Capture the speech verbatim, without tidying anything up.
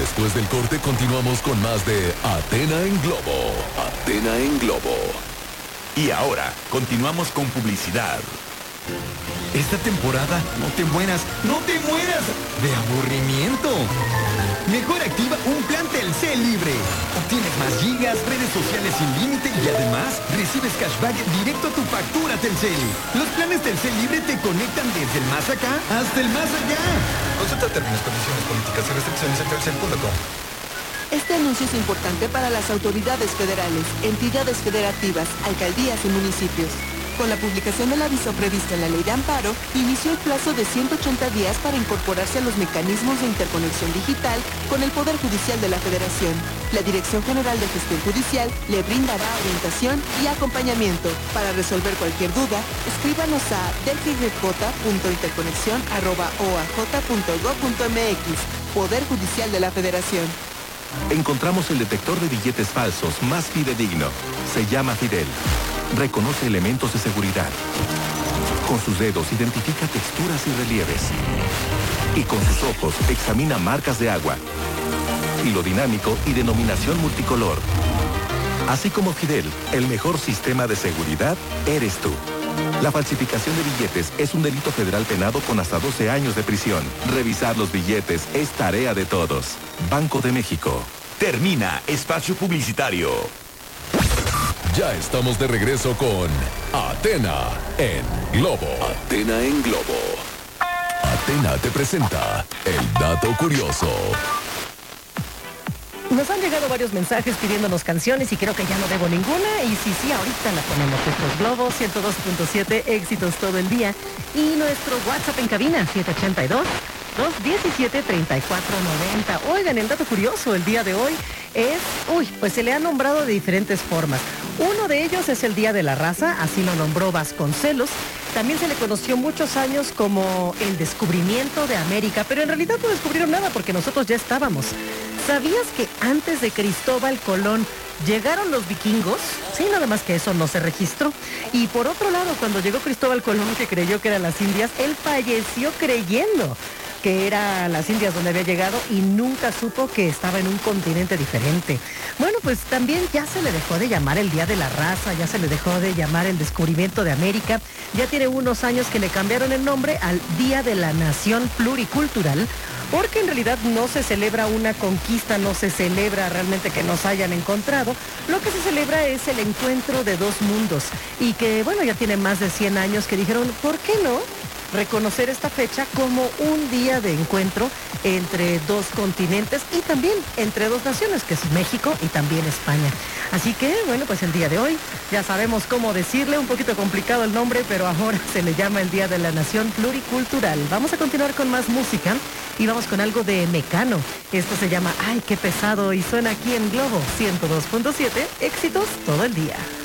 Después del corte continuamos con más de Athena en Globo. Athena en Globo. Y ahora, continuamos con publicidad. Esta temporada, no te mueras, no te mueras de aburrimiento. Mejor activa un plan Telcel libre. Obtienes más gigas, redes sociales sin límite y además recibes cashback directo a tu factura Telcel. Los planes Telcel libre te conectan desde el más acá hasta el más allá. Consulta términos, condiciones, políticas y restricciones en telcel punto com. Este anuncio es importante para las autoridades federales, entidades federativas, alcaldías y municipios. Con la publicación del aviso previsto en la Ley de Amparo, inició el plazo de ciento ochenta días para incorporarse a los mecanismos de interconexión digital con el Poder Judicial de la Federación. La Dirección General de Gestión Judicial le brindará orientación y acompañamiento. Para resolver cualquier duda, escríbanos a delfirj punto interconexión arroba o a j punto gob punto m x. Poder Judicial de la Federación. Encontramos el detector de billetes falsos más fidedigno. Se llama Fidel. Reconoce elementos de seguridad. Con sus dedos identifica texturas y relieves. Y con sus ojos examina marcas de agua. Hilo dinámico y denominación multicolor. Así como Fidel, el mejor sistema de seguridad eres tú. La falsificación de billetes es un delito federal penado con hasta doce años de prisión. Revisar los billetes es tarea de todos. Banco de México. Termina espacio publicitario. Ya estamos de regreso con Athena en Globo. Athena en Globo. Athena te presenta el dato curioso. Nos han llegado varios mensajes pidiéndonos canciones y creo que ya no debo ninguna. Y sí, sí, ahorita la ponemos. Nuestros Globo ciento dos punto siete, éxitos todo el día. Y nuestro WhatsApp en cabina, siete ocho dos, dos uno siete, tres cuatro nueve cero. Oigan, el dato curioso el día de hoy es, uy, pues se le ha nombrado de diferentes formas. Uno de ellos es el Día de la Raza, así lo nombró Vasconcelos. También se le conoció muchos años como el descubrimiento de América, pero en realidad no descubrieron nada porque nosotros ya estábamos. ¿Sabías que antes de Cristóbal Colón llegaron los vikingos? Sí, nada más que eso no se registró. Y por otro lado, cuando llegó Cristóbal Colón, que creyó que eran las Indias, él falleció creyendo que era las Indias donde había llegado y nunca supo que estaba en un continente diferente. Bueno, pues también ya se le dejó de llamar el Día de la Raza, ya se le dejó de llamar el descubrimiento de América. Ya tiene unos años que le cambiaron el nombre al Día de la Nación Pluricultural, porque en realidad no se celebra una conquista, no se celebra realmente que nos hayan encontrado. Lo que se celebra es el encuentro de dos mundos y que, bueno, ya tiene más de cien años que dijeron, ¿por qué no reconocer esta fecha como un día de encuentro entre dos continentes y también entre dos naciones, que es México y también España? Así que, bueno, pues el día de hoy ya sabemos cómo decirle, un poquito complicado el nombre, pero ahora se le llama el Día de la Nación Pluricultural. Vamos a continuar con más música y vamos con algo de Mecano. Esto se llama Ay, qué pesado y suena aquí en Globo ciento dos punto siete, éxitos todo el día.